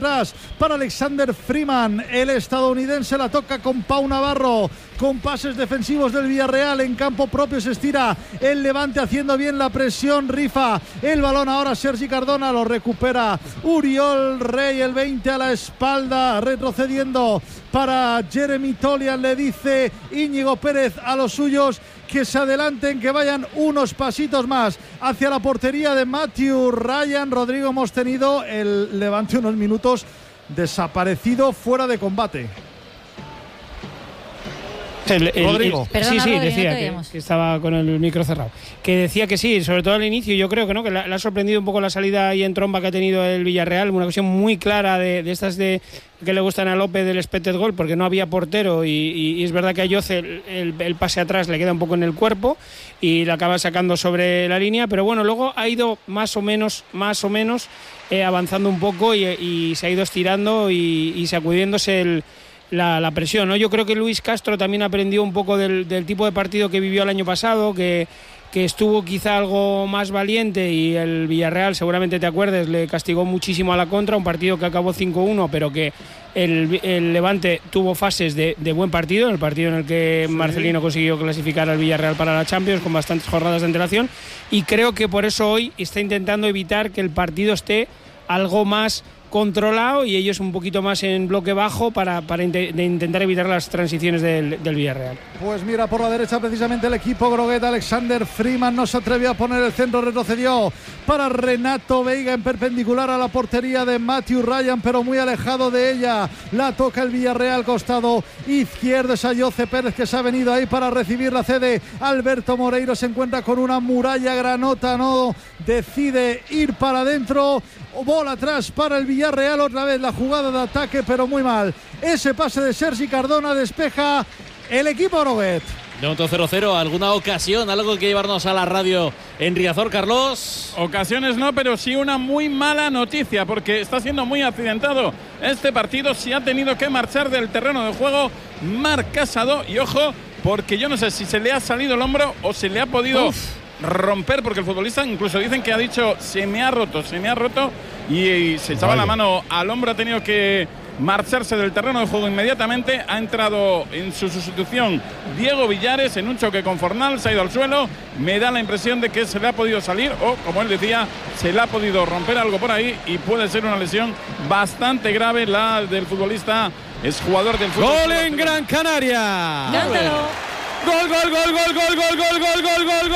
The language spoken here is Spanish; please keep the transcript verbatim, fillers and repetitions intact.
atrás para Alexander Freeman. El estadounidense la toca con Pau Navarro, con pases defensivos del Villarreal. En campo propio se estira el Levante haciendo bien la presión. Rifa el balón ahora Sergi Cardona, lo recupera Uriol Rey, el veinte a la espalda, retrocediendo para Jeremy Tolian. Le dice Íñigo Pérez a los suyos que se adelanten, que vayan unos pasitos más hacia la portería de Matthew Ryan. Rodrigo, hemos tenido el Levante unos minutos desaparecido, fuera de combate. El, el, Rodrigo. El, Perdona, sí, sí, Rodri, decía no que, que estaba con el micro cerrado. Que decía que sí, sobre todo al inicio, yo creo que no, que le, le ha sorprendido un poco la salida ahí en tromba que ha tenido el Villarreal, una ocasión muy clara de, de estas de que le gustan a López del expected goal, porque no había portero y, y, y es verdad que a Yoce el, el, el pase atrás le queda un poco en el cuerpo y la acaba sacando sobre la línea, pero bueno, luego ha ido más o menos, más o menos eh, avanzando un poco y, y se ha ido estirando y, y sacudiéndose el La, la presión, ¿no? Yo creo que Luis Castro también aprendió un poco del, del tipo de partido que vivió el año pasado, que, que estuvo quizá algo más valiente y el Villarreal, seguramente te acuerdes, le castigó muchísimo a la contra, un partido que acabó cinco uno, pero que el, el Levante tuvo fases de, de buen partido, el partido en el que sí. Marcelino consiguió clasificar al Villarreal para la Champions con bastantes jornadas de antelación, y creo que por eso hoy está intentando evitar que el partido esté algo más controlado y ellos un poquito más en bloque bajo para, para int- de intentar evitar las transiciones del, del Villarreal. Pues mira, por la derecha precisamente el equipo groguet. Alexander Freeman no se atrevió a poner el centro, retrocedió para Renato Veiga en perpendicular a la portería de Matthew Ryan, pero muy alejado de ella. La toca el Villarreal, costado izquierdo. Es a Yoce Pérez que se ha venido ahí para recibir la cede. Alberto Moreiro se encuentra con una muralla granota, no decide ir para adentro. Bola atrás para el Villarreal, otra vez la jugada de ataque, pero muy mal. Ese pase de Sergi Cardona despeja el equipo groguet. De momento cero cero, ¿alguna ocasión, algo que llevarnos a la radio en Riazor, Carlos? Ocasiones no, pero sí una muy mala noticia, porque está siendo muy accidentado este partido. Si ha tenido que marchar del terreno de juego Marc Casado, y ojo, porque yo no sé si se le ha salido el hombro o se le ha podido Uf. romper, porque el futbolista incluso dicen que ha dicho se me ha roto, se me ha roto y, y se echaba Vaya. la mano al hombro. Ha tenido que marcharse del terreno de juego inmediatamente. Ha entrado en su sustitución Diego Villares en un choque con Fornal, se ha ido al suelo. Me da la impresión de que se le ha podido salir, o como él decía, se le ha podido romper algo por ahí, y puede ser una lesión bastante grave la del futbolista, es jugador del fútbol. ¡Gol en Gran Canaria! ¡Cántalo! ¡Gol, gol, gol, gol, gol, gol, gol, gol, gol, gol!